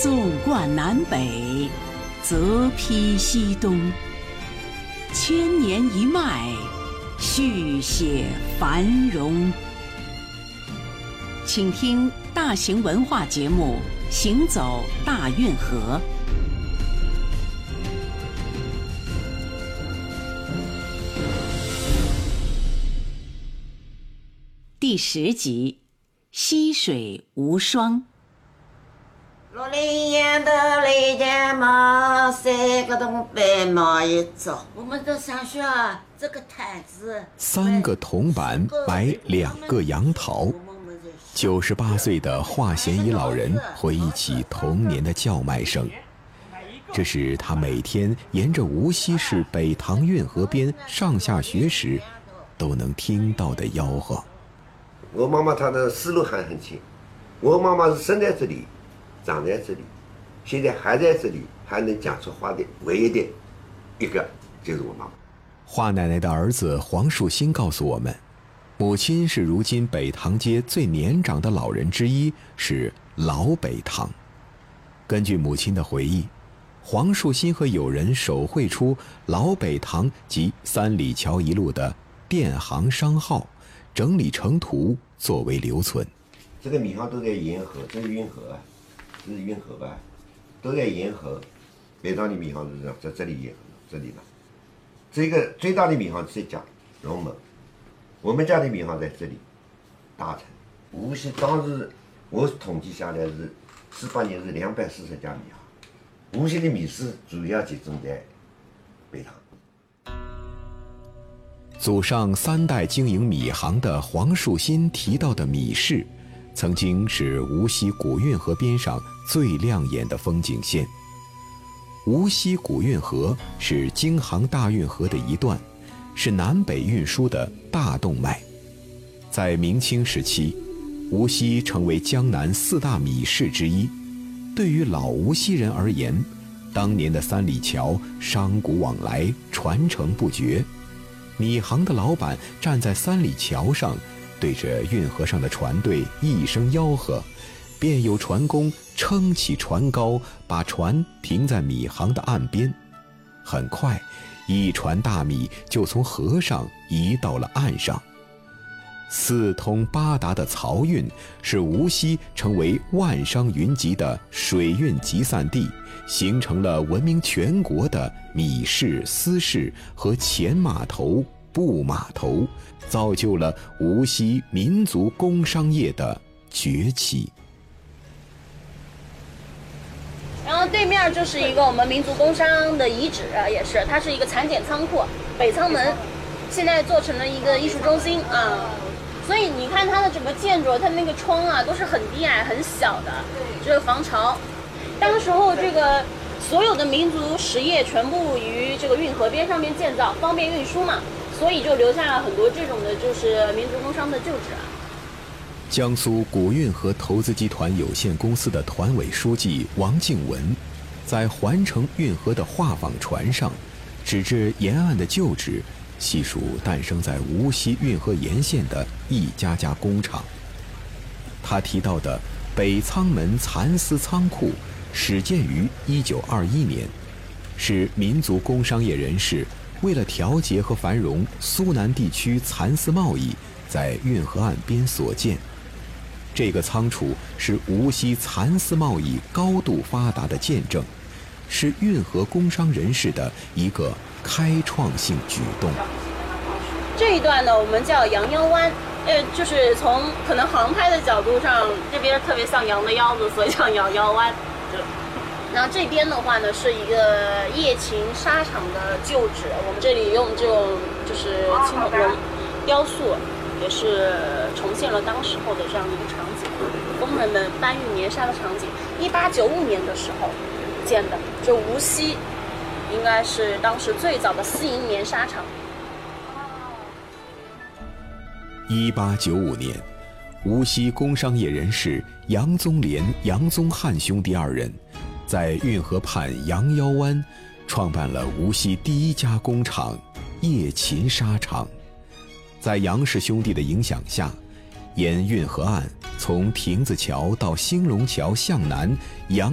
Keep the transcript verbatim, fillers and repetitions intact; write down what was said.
纵贯南北，泽披西东，千年一脉，续写繁荣。请听大型文化节目《行走大运河》第十集《溪水无双》。 六零年的雷电嘛，三个铜板嘛一走。我们的上学啊，这个台子。 三个铜板摆两个杨桃。九十八岁的华贤仪老人回忆起童年的叫卖声，这是他每天沿着无锡市北塘运河边上下学时都能听到的吆喝。 我妈妈她的思路还很清，我妈妈是生在这里，长在这里，现在还在这里，还能讲出话的唯一的一个就是我妈妈。 华奶奶的儿子黄树新告诉我们，母亲是如今北塘街最年长的老人之一，是老北塘。根据母亲的回忆，黄树新和友人手绘出老北塘及三里桥一路的店行商号，整理成图作为留存。 这个米行都在沿河，这是运河啊，这是运河吧，都在沿河。北塘的米行是在这里沿河，这里呢。这个最大的米行是在讲龙门，我们家的米行在这里，大城。无锡当时我统计下来是四八年是两百四十家米行，无锡的米市主要集中在北塘。 祖上三代经营米行的黄树新提到的米市，曾经是无锡古运河边上最亮眼的风景线。无锡古运河是京杭大运河的一段，是南北运输的大动脉。在明清时期，无锡成为江南四大米市之一。对于老无锡人而言，当年的三里桥商贾往来，传承不绝。米行的老板站在三里桥上，对着运河上的船队一声吆喝，便有船工撑起船篙，把船停在米行的岸边。很快，一船大米就从河上移到了岸上。四通八达的漕运使无锡成为万商云集的水运集散地，形成了闻名全国的米市、丝市和前码头、布码头，造就了无锡民族工商业的崛起。 然后对面就是一个我们民族工商的遗址，也是它是一个产检仓库，北仓门，现在做成了一个艺术中心啊。所以你看它的整个建筑，它那个窗啊都是很低矮很小的，这个防潮。当时候这个所有的民族实业全部于这个运河边上面建造，方便运输嘛，所以就留下了很多这种的就是民族工商的旧址啊。 江苏古运河投资集团有限公司的团委书记王敬文，在环城运河的画舫船上，指着沿岸的旧址，细数诞生在无锡运河沿线的一家家工厂。他提到的北仓门蚕丝仓库始建于一九二一年，是民族工商业人士为了调节和繁荣苏南地区蚕丝贸易，在运河岸边所建。这个仓储是无锡蚕丝贸易高度发达的见证，是运河工商人士的一个开创性举动。 这一段呢，我们叫羊腰湾，呃，就是从可能航拍的角度上，这边特别像羊的腰子，所以叫羊腰湾。然后这边的话呢，是一个叶勤纱厂的旧址，我们这里用这种就是青铜龙雕塑，也是重现了当时候的这样的一个场景，工人们搬运棉纱的场景。一八九五年的时候建的，就无锡应该是当时最早的私营棉纱厂。 一八九五年，无锡工商业人士杨宗廉、杨宗翰兄弟二人，在运河畔羊腰湾创办了无锡第一家工厂叶勤纱厂。在杨氏兄弟的影响下，沿运河岸从亭子桥到兴隆桥向南，杨